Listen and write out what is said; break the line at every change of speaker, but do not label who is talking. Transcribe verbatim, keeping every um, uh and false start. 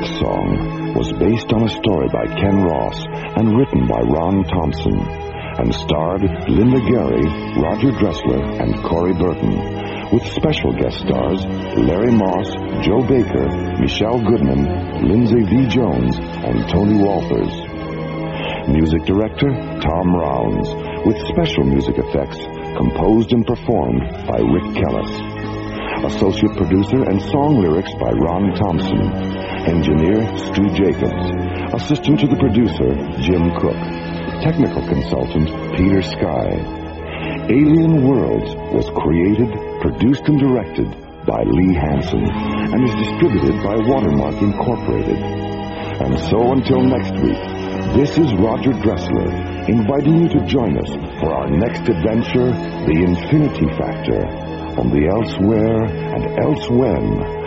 That song was based on a story by Ken Ross and written by Ron Thompson, and starred Linda Gary, Roger Dressler, and Corey Burton, with special guest stars Larry Moss, Joe Baker, Michelle Goodman, Lindsay V. Jones, and Tony Walters. Music director Tom Rounds, with special music effects composed and performed by Rick Kellis. Associate producer and song lyrics by Ron Thompson. Engineer Stu Jacobs. Assistant to the producer Jim Cook. Technical consultant Peter Sky. Alien Worlds was created, produced, and directed by Lee Hansen and is distributed by Watermark Incorporated. And so until next week, this is Roger Dressler inviting you to join us for our next adventure, The Infinity Factor, on the Elsewhere and Elsewhen